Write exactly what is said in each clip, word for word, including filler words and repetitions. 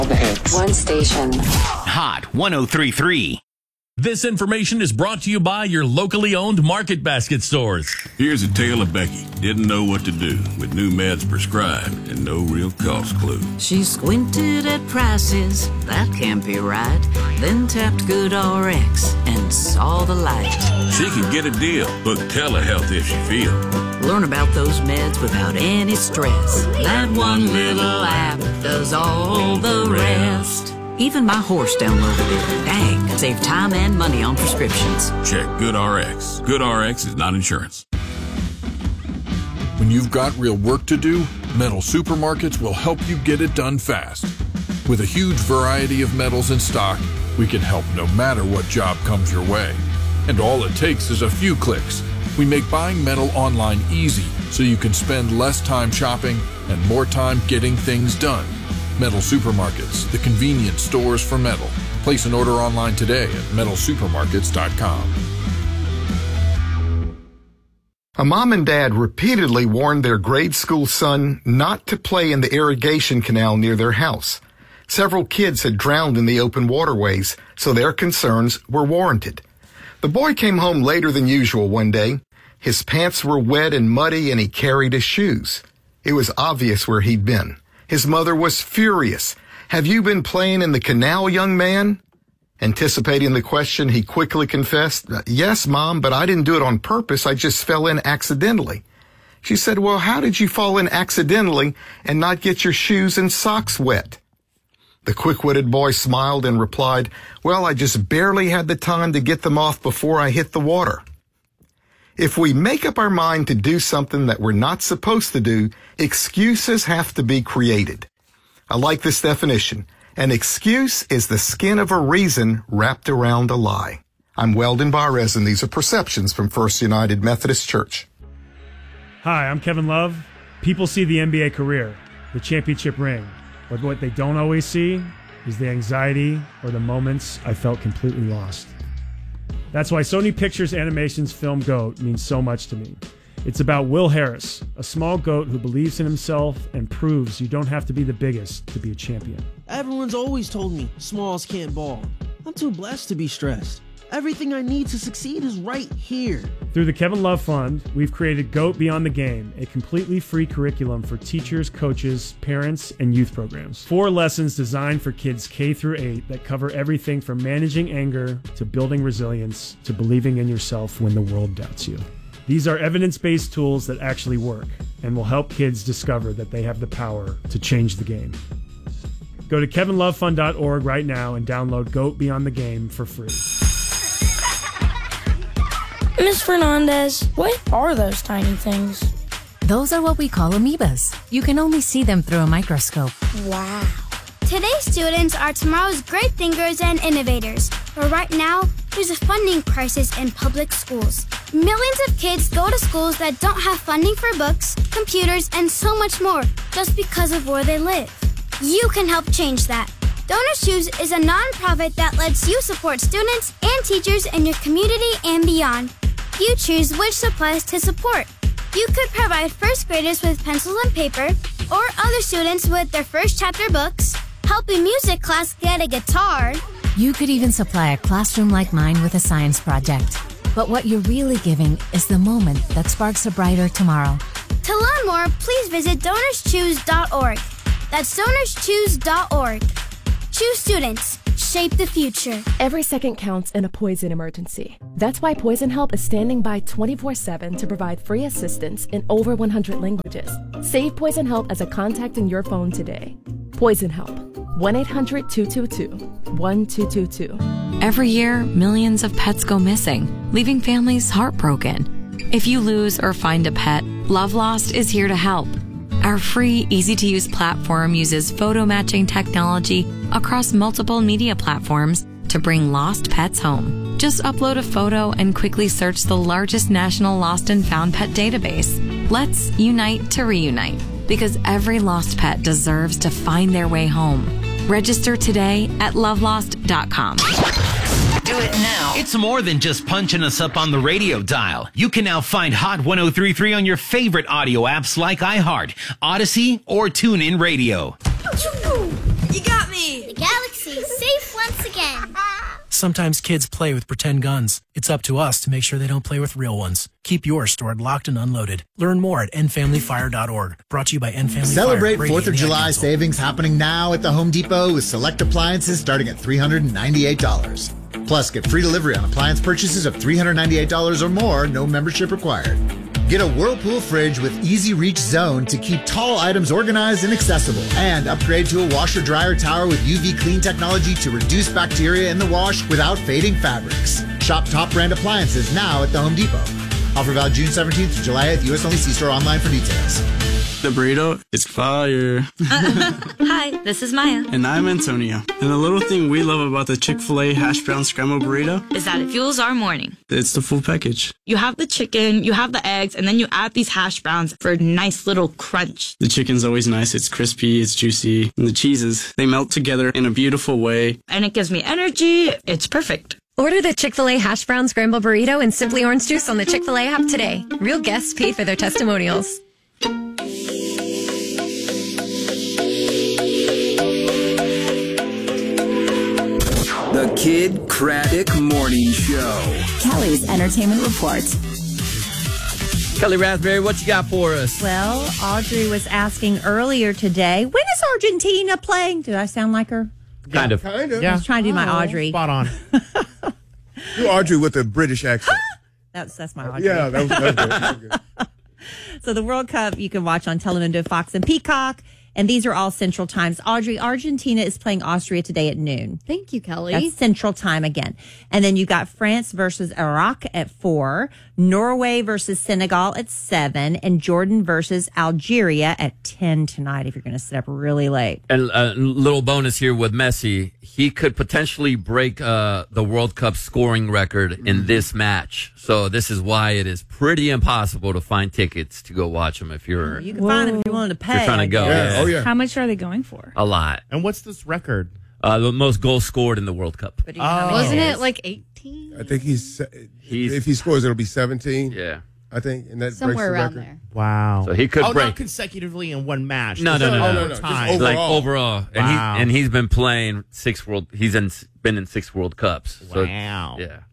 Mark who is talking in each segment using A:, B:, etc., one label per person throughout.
A: The hits.
B: One station.
C: Hot one oh three point three.
D: This information is brought to you by your locally owned Market Basket stores.
E: Here's a tale of Becky. Didn't know what to do with new meds prescribed and no real cost clue.
F: She squinted at prices, that can't be right. Then tapped GoodRx and saw the light.
E: She can get a deal. Book telehealth if she feel.
F: Learn about those meds without any stress. That one little app does all the rest. Even my horse downloaded it. Dang, it saved time and money on prescriptions.
E: Check GoodRx. GoodRx is not insurance.
G: When you've got real work to do, Metal Supermarkets will help you get it done fast. With a huge variety of metals in stock, we can help no matter what job comes your way. And all it takes is a few clicks. We make buying metal online easy so you can spend less time shopping and more time getting things done. Metal Supermarkets, the convenience stores for metal. Place an order online today at metal supermarkets dot com.
H: A mom and dad repeatedly warned their grade school son not to play in the irrigation canal near their house. Several kids had drowned in the open waterways, so their concerns were warranted. The boy came home later than usual one day. His pants were wet and muddy, and he carried his shoes. It was obvious where he'd been. His mother was furious. "Have you been playing in the canal, young man?" Anticipating the question, he quickly confessed, "Yes, Mom, but I didn't do it on purpose. I just fell in accidentally." She said, "Well, how did you fall in accidentally and not get your shoes and socks wet?" The quick-witted boy smiled and replied, "Well, I just barely had the time to get them off before I hit the water." If we make up our mind to do something that we're not supposed to do, excuses have to be created. I like this definition. An excuse is the skin of a reason wrapped around a lie. I'm Weldon Barres, and these are Perceptions from First United Methodist Church.
I: Hi, I'm Kevin Love. People see the N B A career, the championship ring, but what they don't always see is the anxiety or the moments I felt completely lost. That's why Sony Pictures Animation's film GOAT means so much to me. It's about Will Harris, a small goat who believes in himself and proves you don't have to be the biggest to be a champion.
J: Everyone's always told me smalls can't ball. I'm too blessed to be stressed. Everything I need to succeed is right here.
I: Through the Kevin Love Fund, we've created GOAT Beyond the Game, a completely free curriculum for teachers, coaches, parents, and youth programs. Four lessons designed for kids K through eight that cover everything from managing anger to building resilience to believing in yourself when the world doubts you. These are evidence-based tools that actually work and will help kids discover that they have the power to change the game. Go to kevin love fund dot org right now and download GOAT Beyond the Game for free.
K: Miss Fernandez, what are those tiny things?
L: Those are what we call amoebas. You can only see them through a microscope.
K: Wow.
M: Today's students are tomorrow's great thinkers and innovators. But right now, there's a funding crisis in public schools. Millions of kids go to schools that don't have funding for books, computers, and so much more just because of where they live. You can help change that. Donors Choose is a nonprofit that lets you support students and teachers in your community and beyond. You choose which supplies to support. You could provide first graders with pencils and paper, or other students with their first chapter books, help a music class get a guitar.
L: You could even supply a classroom like mine with a science project. But what you're really giving is the moment that sparks a brighter tomorrow.
M: To learn more, please visit donors choose dot org. That's donors choose dot org. Choose students. Shape the future.
N: Every second counts in a poison emergency. That's why Poison Help is standing by twenty-four seven to provide free assistance in over one hundred languages. Save Poison Help as a contact in your phone today. Poison Help. one eight hundred two two two one two two two.
O: Every year, millions of pets go missing, leaving families heartbroken. If you lose or find a pet, Love Lost is here to help. Our free, easy-to-use platform uses photo matching technology across multiple media platforms to bring lost pets home. Just upload a photo and quickly search the largest national lost and found pet database. Let's unite to reunite, because every lost pet deserves to find their way home. Register today at love lost dot com.
C: Do it now. It's more than just punching us up on the radio dial. You can now find Hot one oh three point three on your favorite audio apps like iHeart, Odyssey, or TuneIn Radio.
P: You
A: You got me!
M: The galaxy's safe once again.
B: Sometimes kids play with pretend guns. It's up to us to make sure they don't play with real ones. Keep yours stored locked and unloaded. Learn more at end family fire dot org. Brought to you by End Family
P: Celebrate
B: Fire.
P: fourth of July
B: Council.
P: savings happening now at the Home Depot with select appliances starting at three hundred ninety-eight dollars. Plus, get free delivery on appliance purchases of three hundred ninety-eight dollars or more, no membership required. Get a Whirlpool fridge with Easy Reach Zone to keep tall items organized and accessible. And upgrade to a washer-dryer tower with U V clean technology to reduce bacteria in the wash without fading fabrics. Shop top brand appliances now at the Home Depot. Offer valid June seventeenth to July eighth. U S only. See store online for details.
Q: The burrito is fire.
O: Hi, this is Maya.
Q: And I'm Antonio. And the little thing we love about the Chick-fil-A hash brown scrambled burrito
O: Is that it fuels our morning.
Q: It's the full package.
R: You have the chicken, you have the eggs, and then you add these hash browns for a nice little crunch.
Q: The chicken's always nice. It's crispy, it's juicy. And the cheeses, they melt together in a beautiful way.
R: And it gives me energy. It's perfect.
S: Order the Chick-fil-A Hash Brown Scramble Burrito and Simply Orange Juice on the Chick-fil-A app today. Real guests pay for their testimonials.
T: The Kid Craddock Morning Show.
U: Kelly's Entertainment Report.
V: Kelly Raspberry, what you got for us?
W: Well, Audrey was asking earlier today, when is Argentina playing? Did I sound like her?
V: Kind of.
X: Kind of.
W: I was trying to do my
X: Oh,
W: Audrey.
X: Spot on. Do Audrey with a British accent.
W: That's that's my Audrey.
X: Yeah, that was, that was good. That was good.
W: So the World Cup you can watch on Telemundo, Fox, and Peacock. And these are all Central Times. Audrey, Argentina is playing Austria today at noon.
Y: Thank you, Kelly.
W: That's Central Time again. And then you got France versus Iraq at four, Norway versus Senegal at seven, and Jordan versus Algeria at ten tonight if you're going to sit up really late.
V: And a little bonus here with Messi, he could potentially break uh, the World Cup scoring record in this match. So this is why it is pretty impossible to find tickets to go watch him if you're...
W: You can find them if you're willing to pay.
V: You're trying to go.
X: Yeah. Oh, yeah.
Z: How much are they going for?
V: A lot.
X: And what's this record?
V: Uh, the most goals scored in the World Cup.
W: But do you know how many
Y: Wasn't
W: it
Y: it
W: is?
Y: like eighteen?
X: I think he's,
V: He's-
X: if he scores, it'll be seventeen.
V: Yeah.
X: I think, and that
Y: Somewhere
X: breaks the
Y: around
X: record.
Y: there.
X: Wow.
V: So he could
X: oh,
V: break.
X: not consecutively in one match.
V: No, no, no, no.
X: Oh,
V: no,
X: no. Time. Just
V: Like
X: overall.
V: overall. And,
X: Wow.
V: he, and he's been playing six World... He's in, been in six World Cups. So,
X: Wow.
V: Yeah.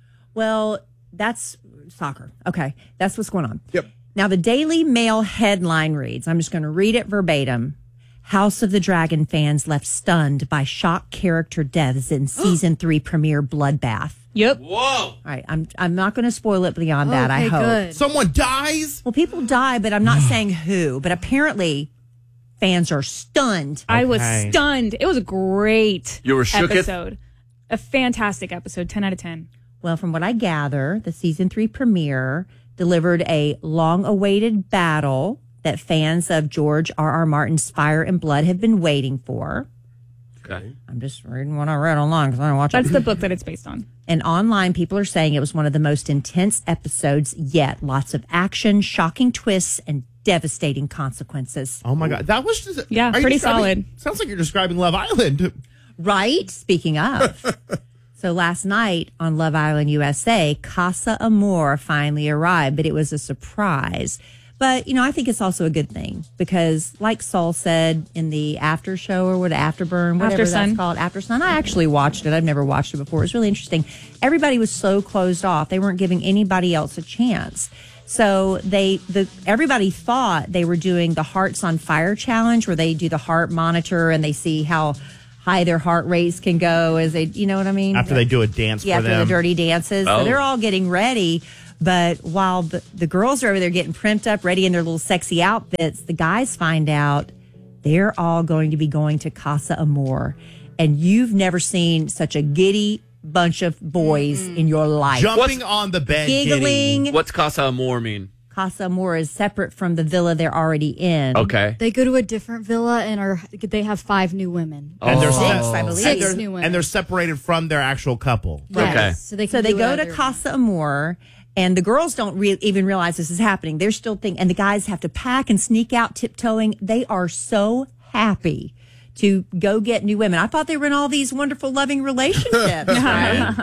W: Well, that's soccer. Okay. That's what's going on.
X: Yep.
W: Now, the Daily Mail headline reads, I'm just going to read it verbatim. House of the Dragon fans left stunned by shock character deaths in season three premiere Bloodbath.
Z: Yep.
V: Whoa.
W: All right. I'm I'm not going to spoil it beyond that, I
Y: Okay,
W: hope.
Y: good.
X: Someone dies?
W: Well, people die, but I'm not saying who. But apparently, fans are stunned.
Z: I was
X: Okay.
Z: stunned. It was a great
V: You were shooketh?
Z: episode. A fantastic episode. ten out of ten.
W: Well, from what I gather, the season three premiere delivered a long-awaited battle that fans of George R. R. Martin's Fire and Blood have been waiting for.
V: Okay.
W: I'm just reading what I read online because I don't watch
Z: That's
W: it.
Z: the book that it's based on.
W: And online, people are saying it was one of the most intense episodes yet. Lots of action, shocking twists, and devastating consequences.
X: Oh, my God. That was just...
Z: Yeah,
X: are you
Z: pretty
X: describing-
Z: solid.
X: Sounds like you're describing Love Island.
W: Right? Speaking of. So last night on Love Island U S A, Casa Amor finally arrived, but it was a surprise. But, you know, I think it's also a good thing because like Saul said in the after show or what, Afterburn, whatever
Z: After Sun.
W: that's called, After Sun, I actually watched it. I've never watched it before. It was really interesting. Everybody was so closed off. They weren't giving anybody else a chance. So they, the everybody thought they were doing the Hearts on Fire challenge where they do the heart monitor and they see how high their heart rates can go as they, you know what I mean?
X: After they do a dance
W: yeah,
X: for
W: after
X: them.
W: the dirty dances.
V: Oh.
W: So they're all getting ready. But while the, the girls are over there getting primped up, ready in their little sexy outfits, the guys find out they're all going to be going to Casa Amor. And you've never seen such a giddy bunch of boys mm-hmm. in your life.
X: Jumping on the bed,
W: giggling.
X: giddy.
V: What's Casa Amor mean?
W: Casa Amor is separate from the villa they're already in.
V: Okay.
Y: They go to a different villa and are they have five new women.
X: And they're
W: Six,
X: se-
W: I believe.
Y: Six
X: and they're,
Y: new women.
X: and they're separated from their actual couple.
Y: Yes.
V: Okay.
Y: So they,
W: So
Y: can
W: they
Y: do
W: go to
Y: whatever.
W: Casa Amor, and the girls don't re- even realize this is happening. They're still thinking, and the guys have to pack and sneak out tiptoeing. They are so happy to go get new women. I thought they were in all these wonderful, loving relationships. Right?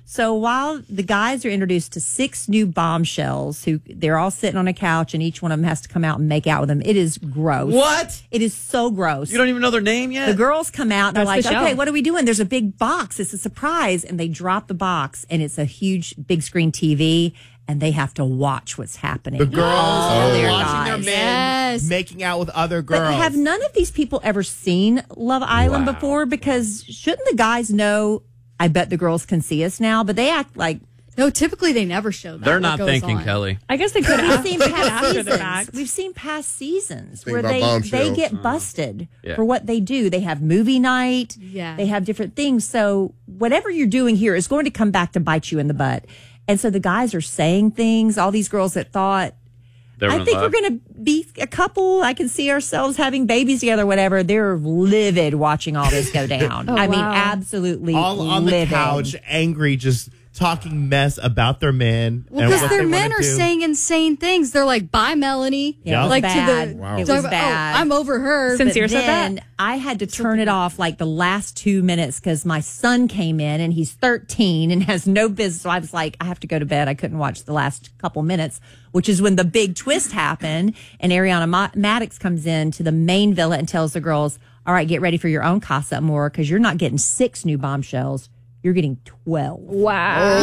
W: So while the guys are introduced to six new bombshells, who they're all sitting on a couch, and each one of them has to come out and make out with them. It is gross.
V: What?
W: It is so gross.
V: You don't even know their name yet?
W: The girls come out and they're
Z: That's
W: like,
Z: the show.
W: okay, what are we doing? There's a big box. It's a surprise. And they drop the box, and it's a huge big screen T V, and they have to watch what's happening.
A: The girls
W: All
A: are
W: their
A: watching their
W: guys.
A: men
Y: Yes.
A: making out with other
W: But
A: girls.
W: have none of these people ever seen Love Island
A: Wow.
W: before? Because shouldn't the guys know, I bet the girls can see us now, but they act like...
Y: No, typically they never show that.
V: They're
Y: what
V: not
Y: goes
V: thinking,
Y: on.
V: Kelly.
Z: I guess they could
W: We've
Z: have
W: seen
Z: they could
W: past
Z: after the
W: seasons.
Z: fact.
W: We've seen past seasons
X: Think
W: where
X: about
W: they
X: bombshells.
W: they get busted
V: Yeah.
W: for what they do. They have movie night.
Y: Yeah.
W: They have different things. So whatever you're doing here is going to come back to bite you in the butt. And so the guys are saying things. All these girls that thought,
V: They're
W: I
V: in
W: think
V: love.
W: we're going to be a couple. I can see ourselves having babies together, whatever. They're livid watching all this go down.
Y: Oh,
W: I mean,
Y: wow.
W: absolutely
A: all on the
W: livid.
A: couch, angry, just talking mess about their men.
Y: Well,
A: and
Y: because
A: what
Y: their
A: they
Y: men
A: wanna
Y: are
A: do.
Y: saying insane things. They're like, "Bye, Melanie."
W: Yeah, it was
Y: like
W: bad.
Y: to the.
W: Wow. It
Y: talk
W: was
Y: about,
W: bad.
Y: Oh, I'm over her.
Z: Sincere
W: But
Z: said
W: then
Z: that?
W: I had to turn it off like the last two minutes because my son came in and he's thirteen and has no business. So I was like, I have to go to bed. I couldn't watch the last couple minutes, which is when the big twist happened. And Ariana Ma- Maddox comes in to the main villa and tells the girls, all right, get ready for your own Casa Amor because you're not getting six new bombshells. You're getting twelve.
Z: Wow.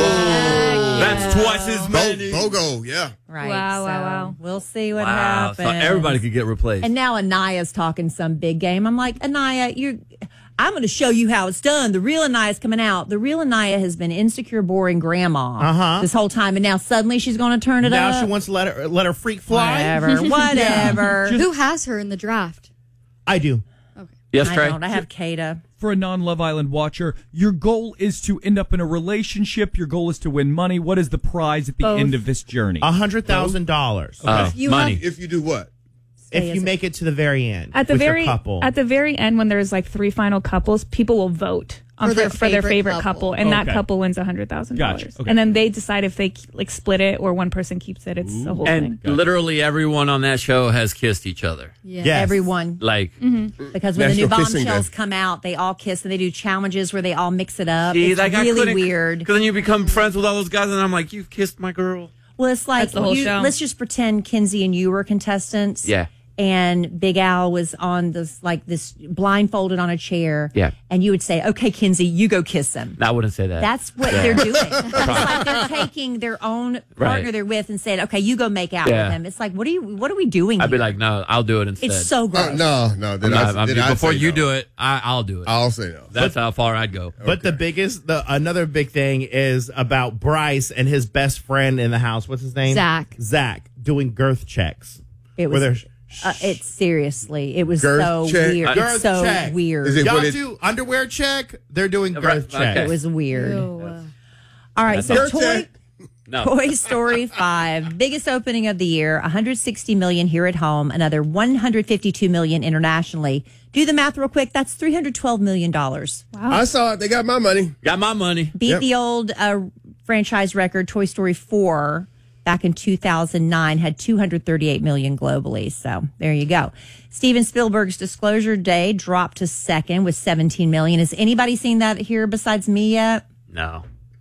V: That's twice as many.
X: Bogo, yeah.
W: Right.
Z: Wow,
W: so
Z: wow, wow.
W: We'll see what
V: Wow.
W: happens.
V: So everybody could get replaced.
W: And now Anaya's talking some big game. I'm like, Anaya, you're. I'm going to show you how it's done. The real Anaya's coming out. The real Anaya has been insecure, boring grandma
A: Uh-huh.
W: this whole time, and now suddenly she's going to turn it
A: Now
W: up.
A: she wants to let her let her freak fly.
W: Whatever, whatever.
Y: Who has her in the draft?
A: I do.
V: Yes,
W: I
V: Trey?
W: don't. I have Kata.
D: For a non-Love Island watcher, your goal is to end up in a relationship. Your goal is to win money. What is the prize at the
Y: Both.
D: end of this journey?
A: A hundred thousand dollars.
V: Oh,
Y: You
V: money.
Y: have-
X: If you do what?
A: If you make it to the very end
Z: At the
A: with
Z: very
A: your couple.
Z: at the very end, when there's like three final couples, people will vote on
Y: For
Z: for,
Y: their
Z: for their
Y: favorite
Z: favorite
Y: couple.
Z: couple, and that
D: Okay.
Z: couple wins a hundred thousand
D: Gotcha.
Z: dollars.
D: Okay.
Z: And then they decide if they like split it or one person keeps it. It's a whole
V: And
Z: thing.
V: literally everyone on that show has kissed each other.
Y: Yeah.
A: Yes.
W: Everyone.
V: Like,
Z: Mm-hmm.
W: Because when the new
X: National Kissing
W: bombshells
X: Day.
W: come out, they all kiss and they do challenges where they all mix it up.
V: see,
W: it's
V: like I
W: really
V: couldn't-
W: weird.
V: Because then you become friends with all those guys, and I'm like, you've kissed my girl.
W: Well, it's like
Z: That's the whole
W: you-
Z: show.
W: let's just pretend Kinsey and you were contestants.
V: Yeah.
W: And Big Al was on this like this blindfolded on a chair.
V: Yeah.
W: And you would say, "Okay, Kinsey, you go kiss him."
V: I wouldn't say that.
W: That's what
V: Yeah.
W: they're doing. It's like they're taking their own partner
V: Right.
W: they're with and saying, "Okay, you go make out
V: Yeah.
W: with him." It's like, what are you? What are we doing?
V: I'd be
W: here?
V: like, no, I'll do it instead.
W: It's so gross.
X: Uh, no, no. Then
V: I'm
X: I,
V: not- I'm-
X: then I'd
V: before
X: say
V: you
X: no.
V: do it, I, I'll do it.
X: I'll say no.
V: That's how far I'd go.
A: But the biggest, the another big thing is about Bryce and his best friend in the house. What's his name?
Y: Zach.
A: Zach doing girth checks.
W: It
A: Where
W: was.
A: they're-
W: Uh, it's seriously. It was
X: Girth
W: so
X: check.
W: weird.
A: Girth
W: It's so
A: check.
W: weird.
X: Is it
A: Y'all
X: what it-
A: do underwear check. They're doing girth
V: Right,
A: check.
V: okay.
W: It was weird.
Y: Ew, uh,
W: All right, so
X: Girth
W: toy.
X: check.
V: No.
W: Toy Story five, biggest opening of the year, one hundred sixty million here at home, another one hundred fifty-two million internationally. Do the math real quick. That's three hundred twelve million dollars.
X: I saw it. They got my money.
V: Got my money.
W: Beat
X: Yep.
W: the old uh, franchise record. Toy Story four back in two thousand nine had two hundred thirty-eight million globally. So there you go. Steven Spielberg's Disclosure Day dropped to second with seventeen million. Has anybody seen that here besides me yet?
V: No.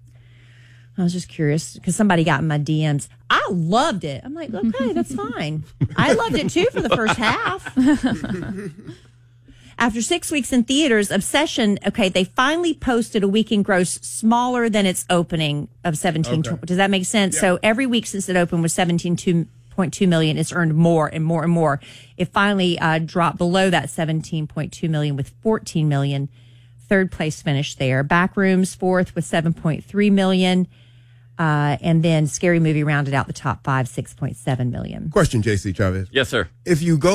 W: I was just curious because somebody got in my D Ms. I loved it. I'm like, okay, that's fine. I loved it too for the first half. After six weeks in theaters, Obsession, okay, they finally posted a weekend gross smaller than its opening of seventeen.
X: Okay.
W: Does that make sense? So every week since it opened was seventeen point two million. It's earned more and more and more. It finally uh, dropped below that seventeen point two million with fourteen million. Third place finish there. Backrooms fourth with seven point three million. Uh, and then Scary Movie rounded out the top five, six point seven million.
X: Question, J C Chavez.
V: Yes, sir.
X: If you go